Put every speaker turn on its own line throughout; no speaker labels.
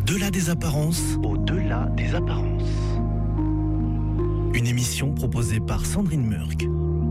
Au-delà des apparences. Au-delà des apparences. Une émission proposée par Sandrine Murk.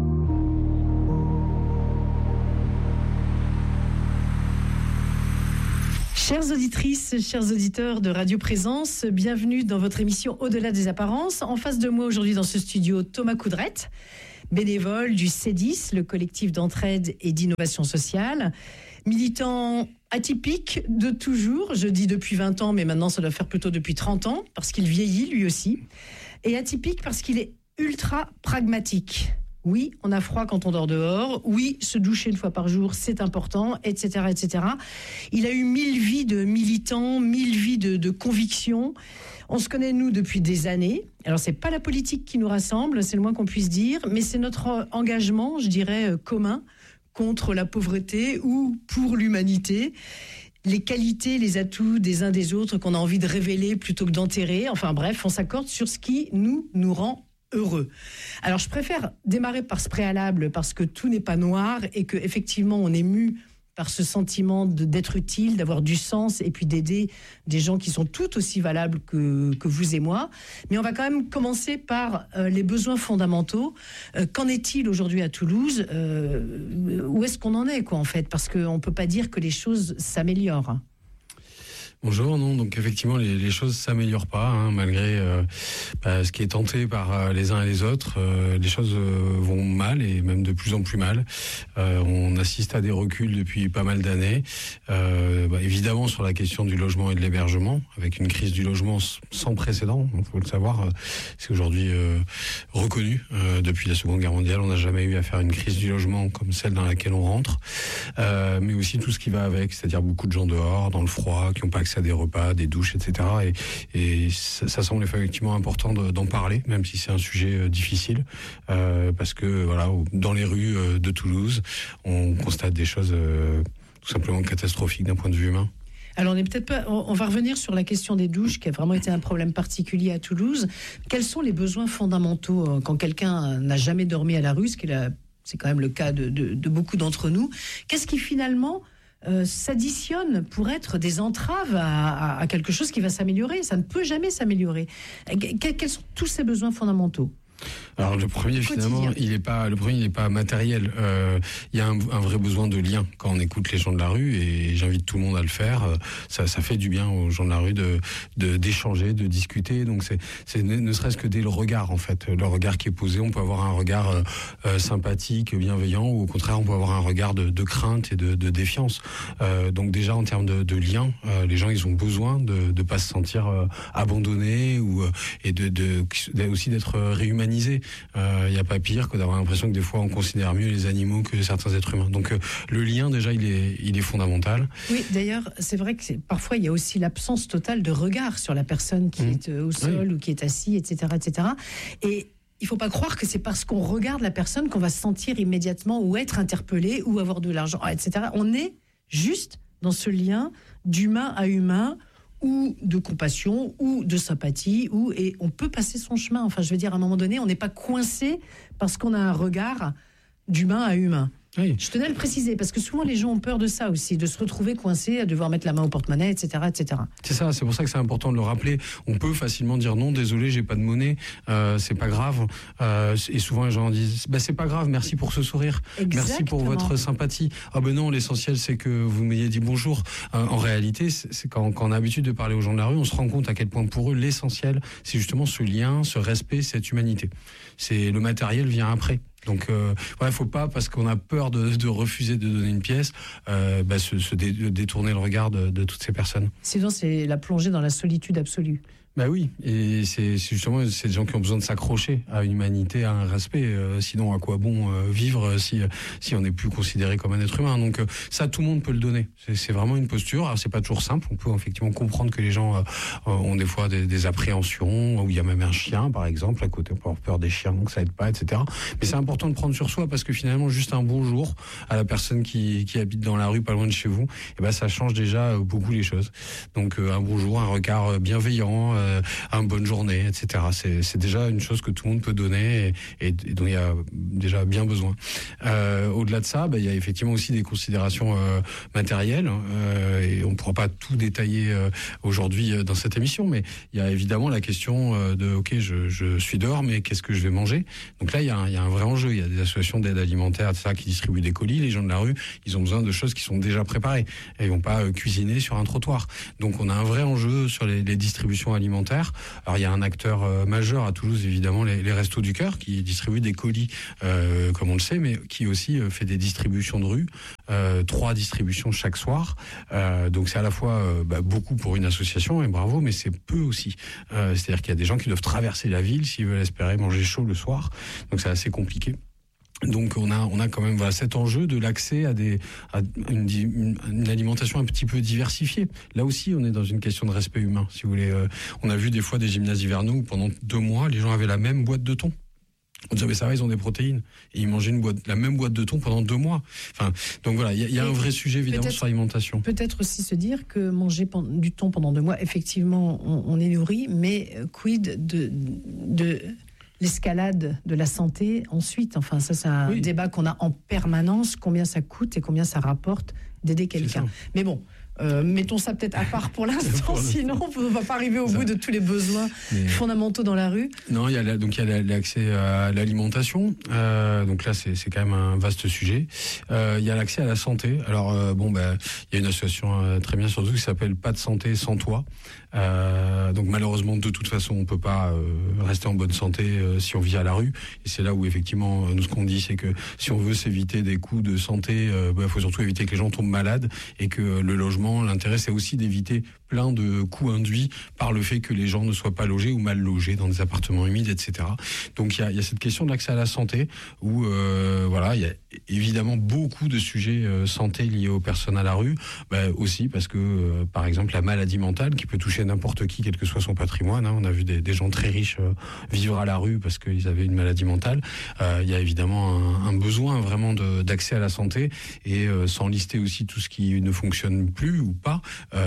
Chères auditrices, chers auditeurs de Radio Présence, bienvenue dans votre émission Au-delà des apparences. En face de moi aujourd'hui dans ce studio, Thomas Coudrette, bénévole du C10, le collectif d'entraide et d'innovation sociale, militant atypique de toujours, je dis depuis 20 ans, mais maintenant ça doit faire plutôt depuis 30 ans, parce qu'il vieillit lui aussi, et atypique parce qu'il est ultra pragmatique. Oui, on a froid quand on dort dehors. Oui, se doucher une fois par jour, c'est important, etc., etc. Il a eu 1000 vies de militants, 1000 vies de convictions. On se connaît, nous, depuis des années. Alors, c'est pas la politique qui nous rassemble, c'est le moins qu'on puisse dire, mais c'est notre engagement, je dirais, commun contre la pauvreté ou pour l'humanité. Les qualités, les atouts des uns des autres qu'on a envie de révéler plutôt que d'enterrer. Enfin bref, on s'accorde sur ce qui nous rend heureux. Alors je préfère démarrer par ce préalable parce que tout n'est pas noir et que effectivement on est mu par ce sentiment d'être utile, d'avoir du sens et puis d'aider des gens qui sont tout aussi valables que vous et moi. Mais on va quand même commencer par les besoins fondamentaux. Qu'en est-il aujourd'hui à Toulouse ? Où est-ce qu'on en est, quoi, en fait ? Parce qu'on ne peut pas dire que les choses s'améliorent.
Bonjour, non, donc effectivement les choses s'améliorent pas, malgré ce qui est tenté par les uns et les autres. Les choses vont mal et même de plus en plus mal. On assiste à des reculs depuis pas mal d'années. Évidemment sur la question du logement et de l'hébergement, avec une crise du logement sans précédent, il faut le savoir. C'est aujourd'hui reconnu. Depuis la Seconde Guerre mondiale, on n'a jamais eu à faire une crise du logement comme celle dans laquelle on rentre. Mais aussi tout ce qui va avec, c'est-à-dire beaucoup de gens dehors, dans le froid, qui n'ont pas accès à des repas, des douches, etc. Et ça semble effectivement important d'en parler, même si c'est un sujet difficile, parce que voilà, dans les rues de Toulouse, on constate des choses tout simplement catastrophiques d'un point de vue humain.
Alors on va revenir sur la question des douches, qui a vraiment été un problème particulier à Toulouse. Quels sont les besoins fondamentaux quand quelqu'un n'a jamais dormi à la rue, c'est quand même le cas de beaucoup d'entre nous. Qu'est-ce qui finalement s'additionne pour être des entraves à quelque chose qui va s'améliorer? Ça ne peut jamais s'améliorer. Quels sont tous ces besoins fondamentaux?
Alors le premier finalement, il n'est pas matériel. Il y a un vrai besoin de lien quand on écoute les gens de la rue, et j'invite tout le monde à le faire. Ça fait du bien aux gens de la rue d'échanger, de discuter. Donc c'est ne serait-ce que dès le regard, en fait, le regard qui est posé. On peut avoir un regard sympathique, bienveillant, ou au contraire on peut avoir un regard de crainte et de défiance. Donc déjà en termes de lien, les gens ils ont besoin de pas se sentir abandonnés et aussi d'être réhumanisés. Il n'y a pas pire que d'avoir l'impression que des fois on considère mieux les animaux que certains êtres humains. Donc le lien déjà il est fondamental.
Oui, d'ailleurs c'est vrai que parfois il y a aussi l'absence totale de regard sur la personne qui est au sol ou qui est assis, etc., etc. Et il ne faut pas croire que c'est parce qu'on regarde la personne qu'on va se sentir immédiatement ou être interpellé ou avoir de l'argent, etc. On est juste dans ce lien d'humain à humain, ou de compassion, ou de sympathie, et on peut passer son chemin. Enfin, je veux dire, à un moment donné, on n'est pas coincé parce qu'on a un regard d'humain à humain. Oui. Je tenais à le préciser, parce que souvent les gens ont peur de ça aussi, de se retrouver coincés, à devoir mettre la main au porte-monnaie, etc., etc.
C'est ça, c'est pour ça que c'est important de le rappeler. On peut facilement dire non, désolé, j'ai pas de monnaie, c'est pas grave. Et souvent les gens disent, c'est pas grave, merci pour ce sourire, merci pour votre sympathie. Ah ben non, l'essentiel c'est que vous m'ayez dit bonjour. En réalité, c'est quand on a l'habitude de parler aux gens de la rue, on se rend compte à quel point pour eux l'essentiel, c'est justement ce lien, ce respect, cette humanité. Le matériel vient après. Donc, faut pas, parce qu'on a peur de refuser de donner une pièce, détourner le regard de toutes ces personnes.
Sinon, c'est la plongée dans la solitude absolue.
Bah oui, et c'est justement des gens qui ont besoin de s'accrocher à une humanité, à un respect. Sinon, à quoi bon vivre si on n'est plus considéré comme un être humain? Donc ça, tout le monde peut le donner. C'est vraiment une posture. Alors c'est pas toujours simple. On peut effectivement comprendre que les gens ont des fois des appréhensions, où il y a même un chien, par exemple, à côté. On peut avoir peur des chiens, donc ça aide pas, etc. Mais c'est important de prendre sur soi, parce que finalement, juste un bonjour à la personne qui habite dans la rue, pas loin de chez vous, ça change déjà beaucoup les choses. Donc un bonjour, un regard bienveillant, une bonne journée, etc. C'est déjà une chose que tout le monde peut donner et dont il y a déjà bien besoin. Au-delà de ça, il y a effectivement aussi des considérations matérielles, et on ne pourra pas tout détailler aujourd'hui dans cette émission, mais il y a évidemment la question de ok, je suis dehors, mais qu'est-ce que je vais manger? Donc là, il y a un vrai enjeu. Il y a des associations d'aide alimentaire, etc., qui distribuent des colis. Les gens de la rue, ils ont besoin de choses qui sont déjà préparées. Et ils vont pas cuisiner sur un trottoir. Donc on a un vrai enjeu sur les distributions alimentaires. Alors il y a un acteur majeur à Toulouse, évidemment, les Restos du Cœur, qui distribuent des colis, comme on le sait, mais qui aussi fait des distributions de rue, 3 distributions chaque soir. Donc c'est à la fois beaucoup pour une association, et bravo, mais c'est peu aussi. C'est-à-dire qu'il y a des gens qui doivent traverser la ville s'ils veulent espérer manger chaud le soir. Donc c'est assez compliqué. Donc on a quand même cet enjeu de l'accès à une alimentation un petit peu diversifiée. Là aussi, on est dans une question de respect humain, si vous voulez. On a vu des fois des gymnases hivernaux où pendant 2 mois, les gens avaient la même boîte de thon. On disait mais ça va, ils ont des protéines, et ils mangeaient la même boîte de thon pendant 2 mois. Enfin, donc voilà, il y a un vrai sujet évidemment sur l'alimentation.
Peut-être aussi se dire que manger du thon pendant 2 mois, effectivement, on est nourri, mais quid de l'escalade de la santé ensuite? Enfin, ça c'est un débat qu'on a en permanence. Combien ça coûte et combien ça rapporte d'aider quelqu'un? Mais bon, mettons ça peut-être à part pour l'instant, sinon on ne va pas arriver au bout de tous les besoins fondamentaux dans la rue. Non, il y a
l'accès à l'alimentation. Donc là, c'est quand même un vaste sujet. Il y a l'accès à la santé. Alors il y a une association très bien surtout qui s'appelle Pas de santé sans toi. Donc malheureusement, de toute façon, on peut pas rester en bonne santé si on vit à la rue. Et c'est là où effectivement, nous ce qu'on dit, c'est que si on veut s'éviter des coûts de santé, faut surtout éviter que les gens tombent malades, et que le logement, l'intérêt, c'est aussi d'éviter plein de coûts induits par le fait que les gens ne soient pas logés ou mal logés dans des appartements humides, etc. Donc il y a cette question de l'accès à la santé où il y a évidemment beaucoup de sujets santé liés aux personnes à la rue, aussi parce que par exemple la maladie mentale qui peut toucher n'importe qui, quel que soit son patrimoine. On a vu des gens très riches vivre à la rue parce qu'ils avaient une maladie mentale. Il y a évidemment un besoin vraiment d'accès à la santé, et sans lister aussi tout ce qui ne fonctionne plus ou pas.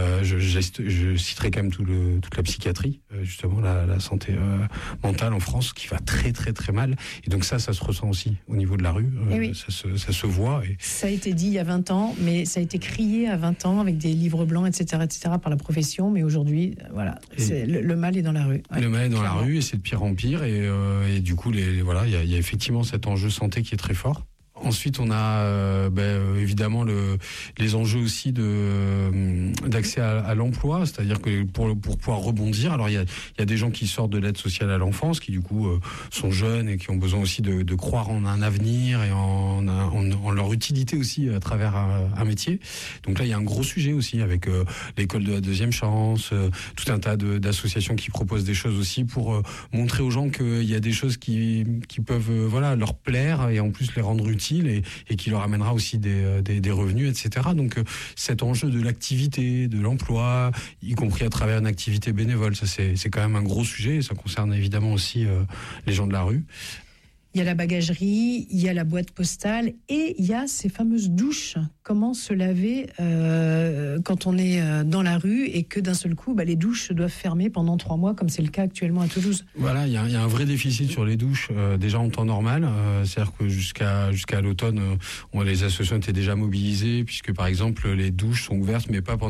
Je citerai quand même toute la psychiatrie, justement la santé mentale en France qui va très très très mal, et donc ça se ressent aussi au niveau de la rue. Ça se voit. Et...
Ça a été dit il y a 20 ans, mais ça a été crié à 20 ans avec des livres blancs, etc., par la profession, mais aujourd'hui, voilà, le mal est dans la rue.
Le mal est dans la rue, et c'est de pire en pire, et du coup, il y a effectivement cet enjeu santé qui est très fort. Ensuite, on a évidemment les enjeux aussi d'accès à l'emploi, c'est-à-dire que pour pouvoir rebondir, alors il y a des gens qui sortent de l'aide sociale à l'enfance, qui du coup sont jeunes et qui ont besoin aussi de croire en un avenir et en leur utilité aussi à travers un métier. Donc là, il y a un gros sujet aussi avec l'école de la deuxième chance, tout un tas d'associations qui proposent des choses aussi pour montrer aux gens qu'il y a des choses qui peuvent leur plaire, et en plus les rendre utiles, et qui leur amènera aussi des revenus, etc. Donc cet enjeu de l'activité, de l'emploi, y compris à travers une activité bénévole, ça c'est quand même un gros sujet, et ça concerne évidemment aussi les gens de la rue.
Il y a la bagagerie, il y a la boîte postale, et il y a ces fameuses douches. Comment se laver quand on est dans la rue et que d'un seul coup, les douches doivent fermer pendant 3 mois, comme c'est le cas actuellement à Toulouse.
Voilà, il y a un vrai déficit sur les douches, déjà en temps normal. C'est-à-dire que jusqu'à l'automne, les associations étaient déjà mobilisées, puisque par exemple, les douches sont ouvertes, mais pas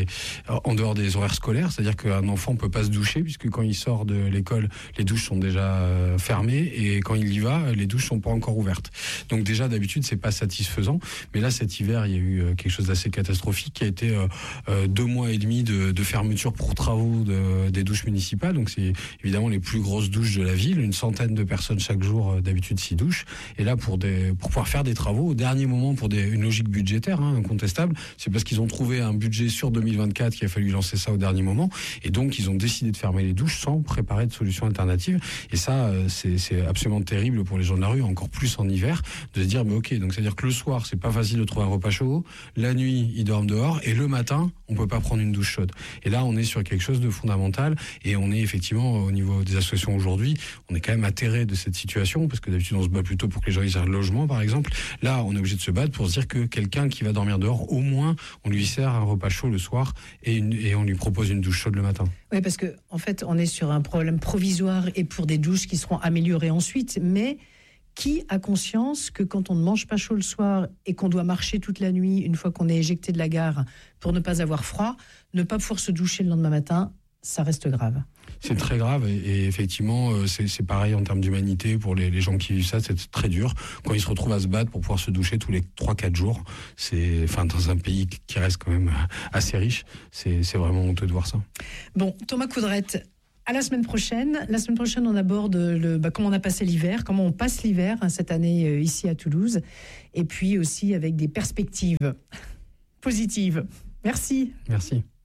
en dehors des horaires scolaires. C'est-à-dire qu'un enfant ne peut pas se doucher, puisque quand il sort de l'école, les douches sont déjà fermées, et quand il y va, les douches sont pas encore ouvertes. Donc déjà d'habitude c'est pas satisfaisant, mais là cet hiver il y a eu quelque chose d'assez catastrophique qui a été 2 mois et demi de fermeture pour travaux des douches municipales. Donc c'est évidemment les plus grosses douches de la ville, une centaine de personnes chaque jour, d'habitude 6 douches, et là pour pouvoir faire des travaux au dernier moment pour une logique budgétaire incontestable, c'est parce qu'ils ont trouvé un budget sur 2024 qu'il a fallu lancer ça au dernier moment, et donc ils ont décidé de fermer les douches sans préparer de solution alternative, et ça c'est absolument terrible terrible pour les gens de la rue, encore plus en hiver, de se dire mais ok, donc c'est-à-dire que le soir c'est pas facile de trouver un repas chaud, la nuit ils dorment dehors et le matin on peut pas prendre une douche chaude. Et là on est sur quelque chose de fondamental et on est effectivement au niveau des associations aujourd'hui, on est quand même atterré de cette situation parce que d'habitude on se bat plutôt pour que les gens aient un logement par exemple. Là on est obligé de se battre pour se dire que quelqu'un qui va dormir dehors, au moins on lui sert un repas chaud le soir et on lui propose une douche chaude le matin.
Oui, parce que en fait on est sur un problème provisoire et pour des douches qui seront améliorées ensuite, mais qui a conscience que quand on ne mange pas chaud le soir et qu'on doit marcher toute la nuit une fois qu'on est éjecté de la gare pour ne pas avoir froid, ne pas pouvoir se doucher le lendemain matin, ça reste grave.
C'est très grave et effectivement c'est pareil en termes d'humanité pour les gens qui vivent ça, c'est très dur quand ils se retrouvent à se battre pour pouvoir se doucher tous les 3-4 jours. C'est dans un pays qui reste quand même assez riche, c'est vraiment honteux de voir ça.
Bon, Thomas Coudrette, à la semaine prochaine. La semaine prochaine, on aborde comment on a passé l'hiver, comment on passe l'hiver cette année ici à Toulouse, et puis aussi avec des perspectives positives. Merci.
Merci.